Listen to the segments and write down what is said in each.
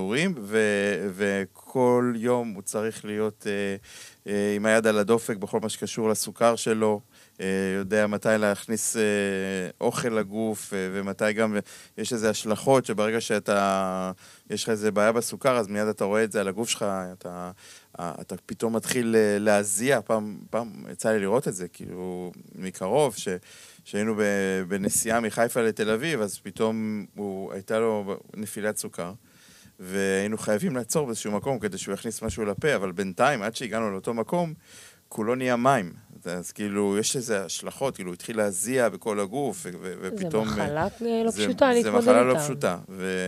נעורים, וכל יום הוא צריך להיות עם היד על הדופק בכל מה שקשור לסוכר שלו, יודע מתי להכניס אוכל לגוף, ומתי גם יש איזה השלכות שברגע יש לך איזה בעיה בסוכר, אז מיד אתה רואה את זה על הגוף שלך, אתה פתאום מתחיל להזיע, פעם יצא לי לראות את זה, כאילו מקרוב, שהיינו בנסיעה מחיפה לתל אביב, אז פתאום הייתה לו נפילת סוכר, והיינו חייבים לעצור באיזשהו מקום כדי שהוא יכניס משהו לפה, אבל בינתיים, עד שהגענו לאותו מקום, כולו נהיה מים. אז כאילו, יש איזה השלכות, כאילו, הוא התחיל להזיע בכל הגוף, ופתאום... זה מחלה לא פשוטה להתמודד איתה. זה מחלה לא פשוטה,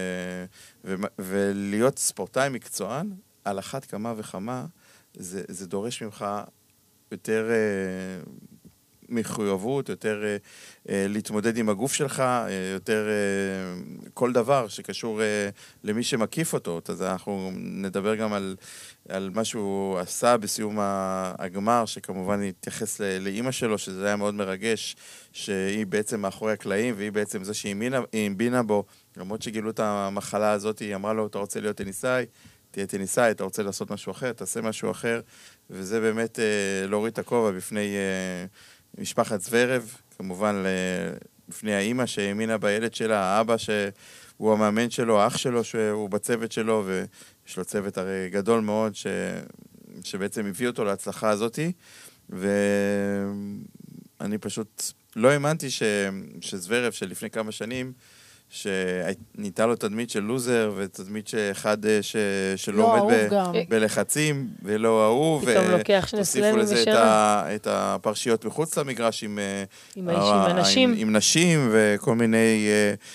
ולהיות ספורטאי מקצוען, על אחת כמה וכמה, זה דורש ממך יותר מחויבות, יותר להתמודד עם הגוף שלך, יותר כל דבר שקשור למי שמקיף אותו. אז אנחנו נדבר גם על מה שהוא עשה בסיום הגמר, שכמובן התייחס לאמא שלו, שזה היה מאוד מרגש, שהיא בעצם מאחורי הקלעים, והיא בעצם זה שהיא המבינה בו, למרות שגילו את המחלה הזאת, היא אמרה לו, אתה רוצה להיות טניסאי, תהיה טניסאי, אתה רוצה לעשות משהו אחר, תעשה משהו אחר, וזה באמת להוריד את הכובע בפני משפחת זוורב, כמובן בפני האמא שהאמינה בילד שלה, האבא שהוא המאמן שלו, האח שלו שהוא בצוות שלו, ויש לו צוות הרי גדול מאוד שבעצם הביא אותו להצלחה הזאת, ואני פשוט לא האמנתי שזוורב שלפני כמה שנים, שניתה לו תדמית של לוזר, ותדמית שאחד שלא עומד בלחצים, ולא אהוב, ותוסיפו לזה את הפרשיות מחוץ למגרש עם נשים, וכל מיני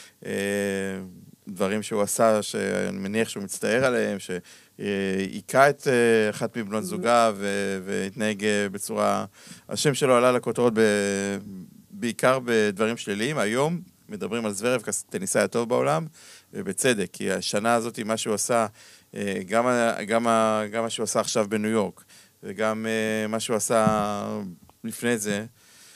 דברים שהוא עשה, שאני מניח שהוא מצטער עליהם, שהיכה את אחת מבנות זוגה, והתנהג בצורה, השם שלו עלה לכותרות בעיקר בדברים שליליים. היום מדברים על זוורב כטניסאי הטוב בעולם, ובצדק, כי השנה הזאת, מה שהוא עשה, גם מה שהוא עשה עכשיו בניו יורק, וגם מה שהוא עשה לפני זה,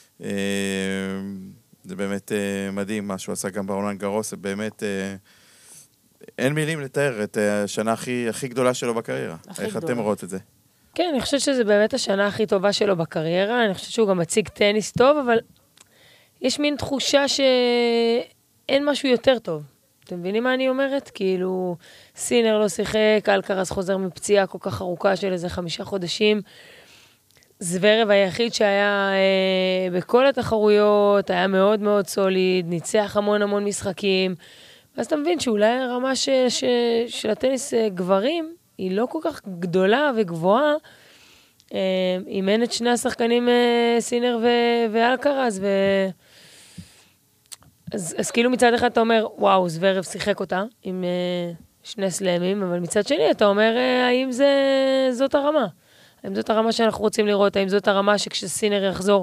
זה באמת מדהים, מה שהוא עשה גם ברולאן גארוס, זה באמת, אין מילים לתאר את השנה הכי גדולה שלו בקריירה. איך אתם רואות את זה? כן, אני חושבת שזה באמת השנה הכי טובה שלו בקריירה, אני חושבת שהוא גם מציג טניס טוב, אבל יש מין תחושה שאין משהו יותר טוב. אתם מבינים מה אני אומרת? כאילו, סינר לא שיחק, אלקרז חוזר מפציעה כל כך ארוכה של איזה 5 חודשים. זוורב היחיד שהיה בכל התחרויות, היה מאוד מאוד סוליד, ניצח המון משחקים. אז אתה מבין שאולי הרמה של הטניס גברים היא לא כל כך גדולה וגבוהה, אימן את שני השחקנים סינר ואלקרז, אז כאילו מצד אחד אתה אומר, וואו, זוורב שיחק אותה עם 2 סלמים, אבל מצד שני אתה אומר, האם זאת הרמה? האם זאת הרמה שאנחנו רוצים לראות? האם זאת הרמה שכשסינר יחזור,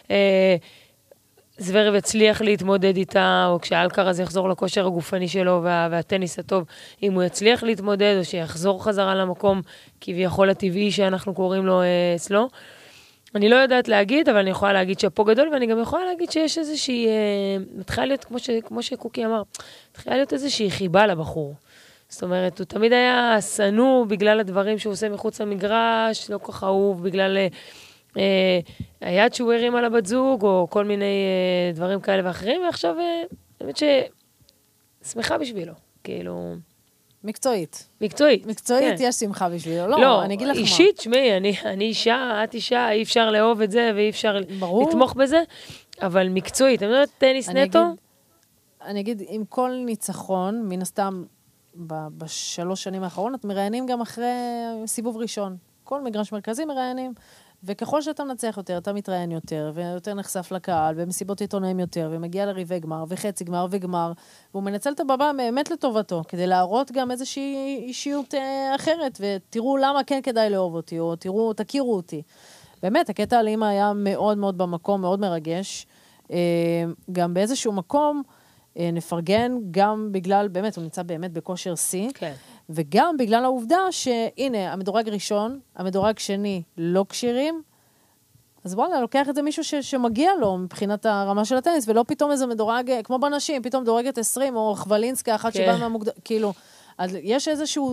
זוורב יצליח להתמודד איתה, או כשאלקרז יחזור לכושר הגופני שלו והטניס הטוב, אם הוא יצליח להתמודד, או שיחזור חזרה למקום כביכול הטבעי שאנחנו קוראים לו אצלו. אני לא יודעת להגיד, אבל אני יכולה להגיד שפה גדול, ואני גם יכולה להגיד שיש איזושהי, מתחילה להיות, כמו שקוקי אמר, מתחילה להיות איזושהי חיבה לבחור. זאת אומרת, הוא תמיד היה סנוע בגלל הדברים שהוא עושה מחוץ למגרש, לא כל כך אהוב, בגלל היד שהוא הרים על הבת זוג, או כל מיני דברים כאלה ואחרים, ועכשיו, באמת שמחה בשבילו, כאילו... מקצועית. מקצועית, מקצועית כן. יש שמחה בשבילו. לא, אני אגיד לך מה. אישית, שמי, אני אישה, את אישה, אי אפשר לאהוב את זה, ואי אפשר לתמוך בזה, אבל מקצועית, אני יודעת, טניס נטו? אני אגיד, עם כל ניצחון, מן הסתם, ב3 שנים האחרונות, מראיינים גם אחרי סיבוב ראשון. כל מגרש מרכזי מראיינים, וככל שאתה מנצח יותר, אתה מתראיין יותר, ויותר נחשף לקהל, ומסיבות עיתונאים יותר, ומגיע לריבי גמר, וחצי גמר וגמר, והוא מנצל את הבמה באמת לטובתו, כדי להראות גם איזושהי אישיות אחרת, ותראו למה כן כדאי לאהוב אותי, או תכירו אותי. באמת, הקטע על אמא היה מאוד מאוד במקום, מאוד מרגש. גם באיזשהו מקום, נפרגן גם בגלל, באמת, הוא נמצא באמת בכושר C, כן. וגם בגלל העובדה שהנה, המדורג ראשון, המדורג שני לא קשירים, אז וואלה, לוקח את זה מישהו שמגיע לו מבחינת הרמה של הטניס, ולא פתאום איזה מדורג, כמו בנשים, פתאום דורגת 20, או חבלינסקה, אחת שבאה מהמוקדם, כאילו, יש איזשהו